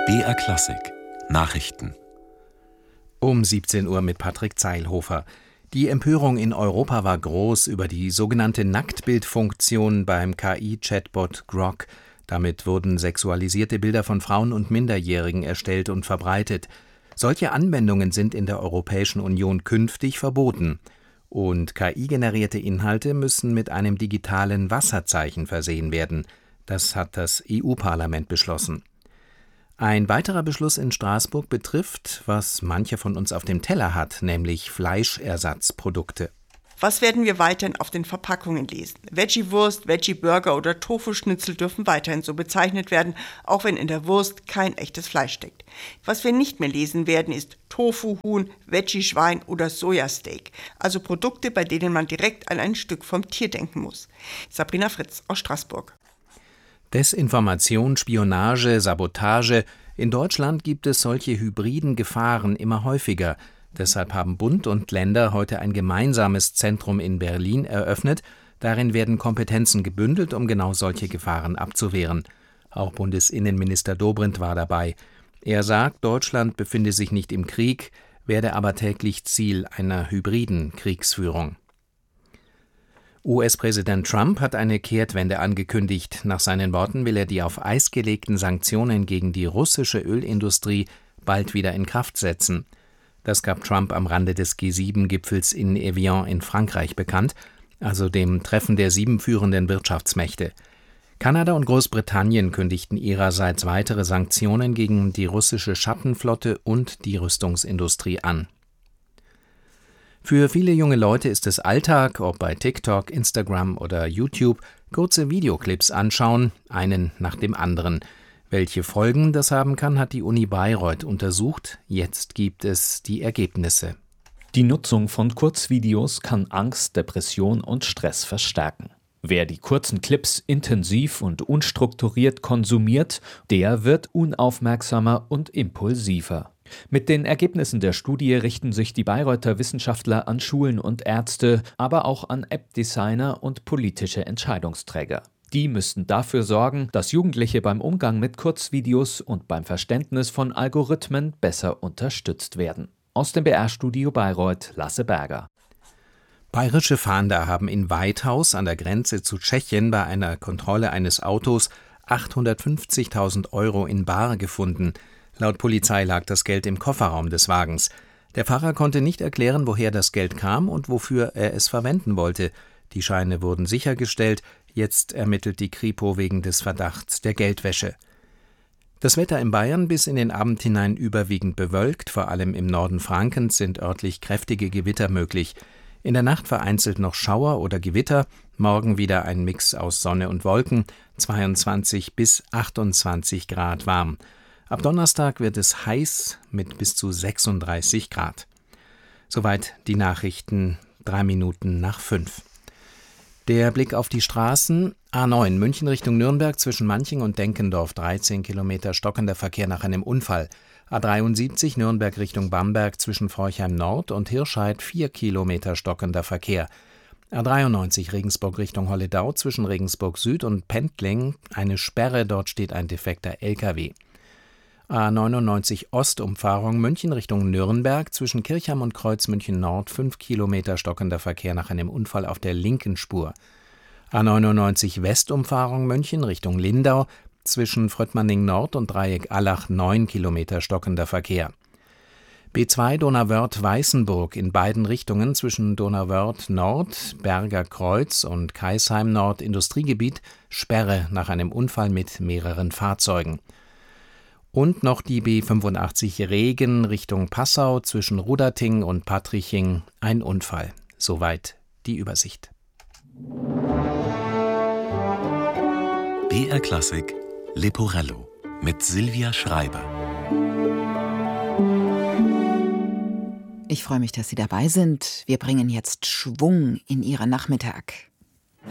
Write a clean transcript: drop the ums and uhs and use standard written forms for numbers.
BR Klassik Nachrichten Um 17 Uhr mit Patrick Zeilhofer. Die Empörung in Europa war groß über die sogenannte Nacktbildfunktion beim KI-Chatbot Grok. Damit wurden sexualisierte Bilder von Frauen und Minderjährigen erstellt und verbreitet. Solche Anwendungen sind in der Europäischen Union künftig verboten. Und KI-generierte Inhalte müssen mit einem digitalen Wasserzeichen versehen werden. Das hat das EU-Parlament beschlossen. Ein weiterer Beschluss in Straßburg betrifft, was mancher von uns auf dem Teller hat, nämlich Fleischersatzprodukte. Was werden wir weiterhin auf den Verpackungen lesen? Veggie-Wurst, Veggie-Burger oder Tofu-Schnitzel dürfen weiterhin so bezeichnet werden, auch wenn in der Wurst kein echtes Fleisch steckt. Was wir nicht mehr lesen werden, ist Tofu-Huhn, Veggie-Schwein oder Sojasteak. Also Produkte, bei denen man direkt an ein Stück vom Tier denken muss. Sabrina Fritz aus Straßburg. Desinformation, Spionage, Sabotage. In Deutschland gibt es solche hybriden Gefahren immer häufiger. Deshalb haben Bund und Länder heute ein gemeinsames Zentrum in Berlin eröffnet. Darin werden Kompetenzen gebündelt, um genau solche Gefahren abzuwehren. Auch Bundesinnenminister Dobrindt war dabei. Er sagt, Deutschland befinde sich nicht im Krieg, werde aber täglich Ziel einer hybriden Kriegsführung. US-Präsident Trump hat eine Kehrtwende angekündigt. Nach seinen Worten will er die auf Eis gelegten Sanktionen gegen die russische Ölindustrie bald wieder in Kraft setzen. Das gab Trump am Rande des G7-Gipfels in Evian in Frankreich bekannt, also dem Treffen der 7 führenden Wirtschaftsmächte. Kanada und Großbritannien kündigten ihrerseits weitere Sanktionen gegen die russische Schattenflotte und die Rüstungsindustrie an. Für viele junge Leute ist es Alltag, ob bei TikTok, Instagram oder YouTube, kurze Videoclips anschauen, einen nach dem anderen. Welche Folgen das haben kann, hat die Uni Bayreuth untersucht. Jetzt gibt es die Ergebnisse. Die Nutzung von Kurzvideos kann Angst, Depression und Stress verstärken. Wer die kurzen Clips intensiv und unstrukturiert konsumiert, der wird unaufmerksamer und impulsiver. Mit den Ergebnissen der Studie richten sich die Bayreuther Wissenschaftler an Schulen und Ärzte, aber auch an App-Designer und politische Entscheidungsträger. Die müssten dafür sorgen, dass Jugendliche beim Umgang mit Kurzvideos und beim Verständnis von Algorithmen besser unterstützt werden. Aus dem BR-Studio Bayreuth, Lasse Berger. Bayerische Fahnder haben in Weithaus an der Grenze zu Tschechien bei einer Kontrolle eines Autos 850.000 € in bar gefunden. Laut Polizei lag das Geld im Kofferraum des Wagens. Der Fahrer konnte nicht erklären, woher das Geld kam und wofür er es verwenden wollte. Die Scheine wurden sichergestellt. Jetzt ermittelt die Kripo wegen des Verdachts der Geldwäsche. Das Wetter in Bayern bis in den Abend hinein überwiegend bewölkt. Vor allem im Norden Frankens sind örtlich kräftige Gewitter möglich. In der Nacht vereinzelt noch Schauer oder Gewitter. Morgen wieder ein Mix aus Sonne und Wolken. 22 bis 28 Grad warm. Ab Donnerstag wird es heiß mit bis zu 36 Grad. Soweit die Nachrichten, 3 Minuten nach 5. Der Blick auf die Straßen. A9 München Richtung Nürnberg zwischen Manching und Denkendorf 13 Kilometer stockender Verkehr nach einem Unfall. A73 Nürnberg Richtung Bamberg zwischen Forchheim Nord und Hirscheid 4 Kilometer stockender Verkehr. A93 Regensburg Richtung Holledau zwischen Regensburg Süd und Pendling eine Sperre, dort steht ein defekter LKW. A99 Ostumfahrung München Richtung Nürnberg zwischen Kirchheim und Kreuz München Nord 5 Kilometer stockender Verkehr nach einem Unfall auf der linken Spur. A99 Westumfahrung München Richtung Lindau zwischen Fröttmanning Nord und Dreieck Allach 9 Kilometer stockender Verkehr. B2 Donauwörth-Weißenburg in beiden Richtungen zwischen Donauwörth Nord, Berger Kreuz und Kaisheim Nord Industriegebiet Sperre nach einem Unfall mit mehreren Fahrzeugen. Und noch die B85 Regen Richtung Passau zwischen Ruderting und Patriching, ein Unfall. Soweit die Übersicht. BR Klassik Leporello mit Silvia Schreiber. Ich freue mich, dass Sie dabei sind. Wir bringen jetzt Schwung in Ihren Nachmittag.